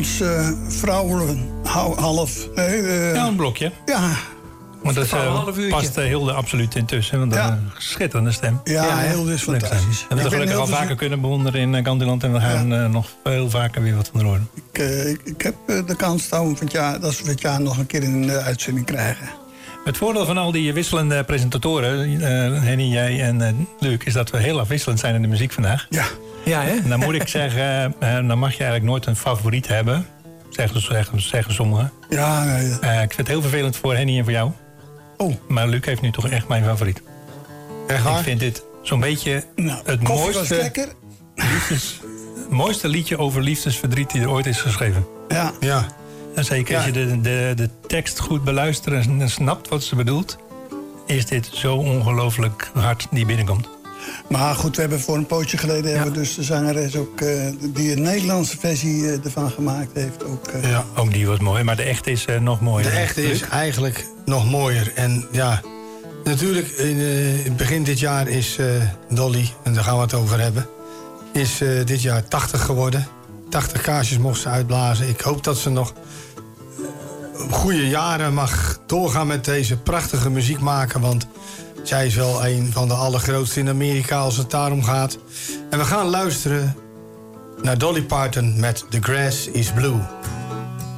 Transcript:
Frans vrouwen half. Ja, een blokje. Ja. Want dat past Hilde absoluut intussen. Want dat is een schitterende stem. Ja, Hilde is fantastisch. En we gelukkig al vaker kunnen bewonderen in Kandiland. En we gaan nog veel vaker weer wat van haar horen. Ik heb de kans dat we het jaar nog een keer in de uitzending krijgen. Het voordeel van al die wisselende presentatoren, Henny, jij en Luc, is dat we heel afwisselend zijn in de muziek vandaag. Ja. Ja, hè? Dan moet ik zeggen, dan mag je eigenlijk nooit een favoriet hebben. Zeggen sommigen. Ja, nee. Ik vind het heel vervelend voor Henny en voor jou. Oh. Maar Luc heeft nu toch echt mijn favoriet. Echt waar? Ik vind dit zo'n beetje het mooiste liedje over liefdesverdriet die er ooit is geschreven. Ja. Ja. En zeker als je de tekst goed beluistert en snapt wat ze bedoelt, is dit zo ongelooflijk hard die binnenkomt. Maar goed, we hebben voor een pootje geleden hebben we dus de zangeres ook die een Nederlandse versie ervan gemaakt heeft. Ook die was mooi, maar de echte is nog mooier. De echte is eigenlijk nog mooier. En ja, natuurlijk, in begin dit jaar is Dolly, en daar gaan we het over hebben, is dit jaar 80 geworden. 80 kaarsjes mocht ze uitblazen. Ik hoop dat ze nog goede jaren mag doorgaan met deze prachtige muziek maken. Want zij is wel een van de allergrootste in Amerika als het daarom gaat. En we gaan luisteren naar Dolly Parton met The Grass is Blue.